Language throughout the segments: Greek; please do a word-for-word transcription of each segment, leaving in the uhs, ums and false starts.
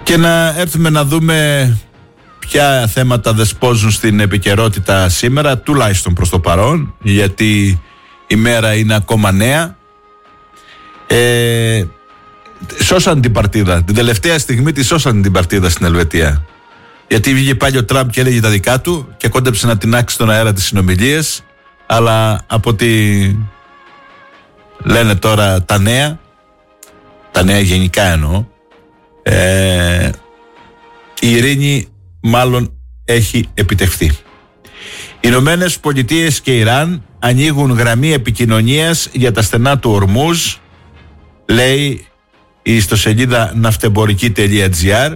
Και να έρθουμε να δούμε ποια θέματα δεσπόζουν στην επικαιρότητα σήμερα, τουλάχιστον προς το παρόν, γιατί η μέρα είναι ακόμα νέα. Ε, σώσαν την παρτίδα. Την τελευταία στιγμή τη σώσαν την παρτίδα στην Ελβετία. Γιατί βγήκε πάλι ο Τραμπ και έλεγε τα δικά του και κόντεψε να τινάξει στον αέρα τις συνομιλίες. Αλλά από ό,τι λένε τώρα τα νέα, τα νέα γενικά εννοώ, ε, η ειρήνη μάλλον έχει επιτευχθεί. Οι Ηνωμένες Πολιτείες και Ιράν ανοίγουν γραμμή επικοινωνίας για τα στενά του Ορμούζ, λέει η ιστοσελίδα ναυτεμπορική τελεία τζι άρ,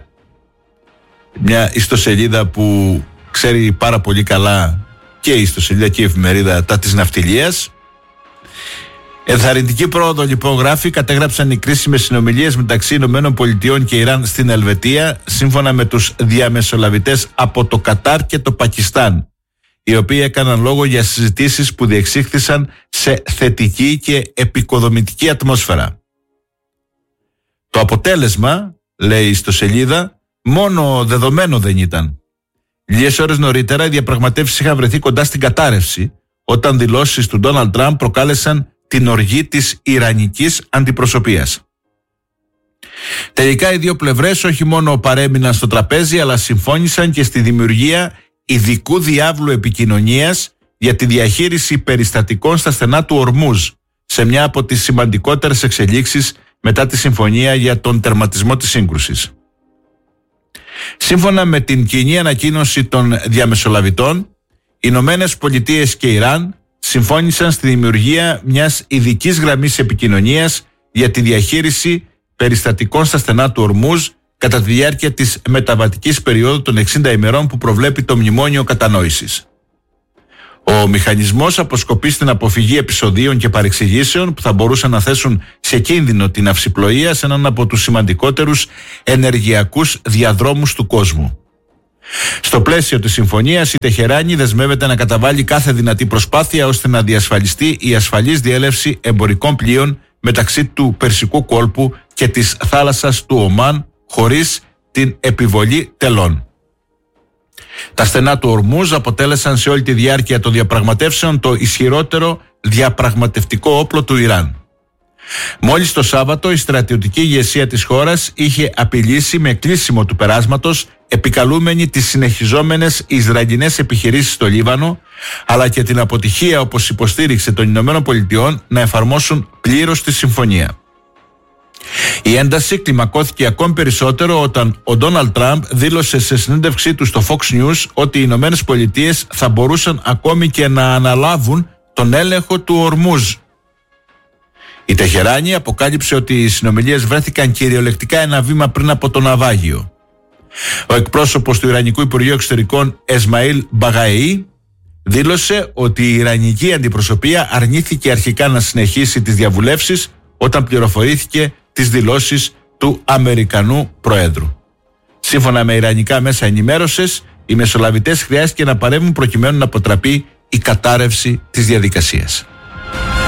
μια ιστοσελίδα που ξέρει πάρα πολύ καλά και η ιστοσελίδα και η εφημερίδα τα της ναυτιλίας. Ενθαρρυντική πρόοδο, λοιπόν, γράφει, κατέγραψαν οι κρίσιμες συνομιλίες μεταξύ Ηνωμένων Πολιτειών και Ιράν στην Ελβετία, σύμφωνα με τους διαμεσολαβητές από το Κατάρ και το Πακιστάν, οι οποίοι έκαναν λόγο για συζητήσεις που διεξήχθησαν σε θετική και επικοδομητική ατμόσφαιρα. Το αποτέλεσμα, λέει η ιστοσελίδα, μόνο δεδομένο δεν ήταν. Λίγες ώρες νωρίτερα οι διαπραγματεύσεις είχαν βρεθεί κοντά στην κατάρρευση, όταν δηλώσεις του Ντόναλντ Τραμπ προκάλεσαν την οργή της ιρανικής αντιπροσωπείας. Τελικά οι δύο πλευρές όχι μόνο παρέμειναν στο τραπέζι, αλλά συμφώνησαν και στη δημιουργία ειδικού διάβλου επικοινωνίας για τη διαχείριση περιστατικών στα στενά του Ορμούζ, σε μια από τις σημαντικότερες εξελίξεις μετά τη συμφωνία για τον τερματισμό της σύγκρουσης. Σύμφωνα με την κοινή ανακοίνωση των διαμεσολαβητών, οι Ηνωμένες Πολιτείες και Ιράν συμφώνησαν στη δημιουργία μιας ειδικής γραμμής επικοινωνίας για τη διαχείριση περιστατικών στα στενά του Ορμούζ κατά τη διάρκεια της μεταβατικής περίοδου των εξήντα ημερών που προβλέπει το Μνημόνιο Κατανόησης. Ο μηχανισμός αποσκοπεί στην αποφυγή επεισοδίων και παρεξηγήσεων που θα μπορούσαν να θέσουν σε κίνδυνο την ναυσιπλοεία σε έναν από τους σημαντικότερους ενεργειακούς διαδρόμους του κόσμου. Στο πλαίσιο της συμφωνίας, η Τεχεράνη δεσμεύεται να καταβάλει κάθε δυνατή προσπάθεια ώστε να διασφαλιστεί η ασφαλής διέλευση εμπορικών πλοίων μεταξύ του Περσικού κόλπου και της θάλασσας του Ομάν, χωρίς την επιβολή τελών. Τα στενά του Ορμούζ αποτέλεσαν σε όλη τη διάρκεια των διαπραγματεύσεων το ισχυρότερο διαπραγματευτικό όπλο του Ιράν. Μόλις το Σάββατο η στρατιωτική ηγεσία της χώρας είχε απειλήσει με κλείσιμο του περάσματος, επικαλούμενη τις συνεχιζόμενες Ισραηλινές επιχειρήσεις στο Λίβανο, αλλά και την αποτυχία, όπως υποστήριξε, των Ηνωμένων Πολιτειών να εφαρμόσουν πλήρως τη συμφωνία. Η ένταση κλιμακώθηκε ακόμη περισσότερο όταν ο Ντόναλντ Τραμπ δήλωσε σε συνέντευξή του στο Fox News ότι οι Ηνωμένες Πολιτείες θα μπορούσαν ακόμη και να αναλάβουν τον έλεγχο του Ορμούζ. Η Τεχεράνη αποκάλυψε ότι οι συνομιλίες βρέθηκαν κυριολεκτικά ένα βήμα πριν από το ναυάγιο. Ο εκπρόσωπος του Ιρανικού Υπουργείου Εξωτερικών Εσμαήλ Μπαγαή δήλωσε ότι η Ιρανική αντιπροσωπεία αρνήθηκε αρχικά να συνεχίσει τις διαβουλεύσεις όταν πληροφορήθηκε τις δηλώσεις του Αμερικανού Προέδρου. Σύμφωνα με ιρανικά μέσα ενημέρωσης, οι μεσολαβητές χρειάστηκε να παρέμβουν προκειμένου να αποτραπεί η κατάρρευση της διαδικασίας.